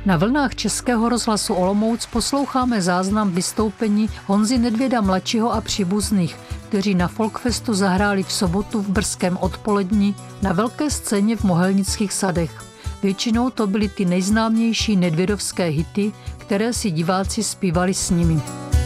Na vlnách Českého rozhlasu Olomouc posloucháme záznam vystoupení Honzy Nedvěda mladšího a příbuzných, kteří na Folkfestu zahráli v sobotu v brzkém odpolední na velké scéně v Mohelnických sadech. Většinou to byly ty nejznámější nedvědovské hity, které si diváci zpívali s nimi.